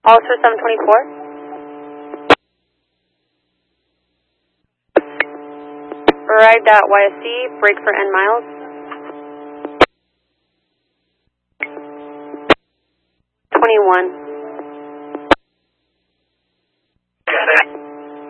Also 724. Arrived at YSC, brake for N miles. '21.